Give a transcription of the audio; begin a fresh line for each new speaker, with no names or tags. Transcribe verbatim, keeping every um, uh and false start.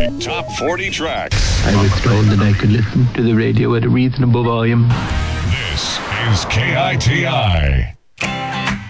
Music Top forty Tracks.
I was told that I could listen to the radio at a reasonable volume.
This is K I T I.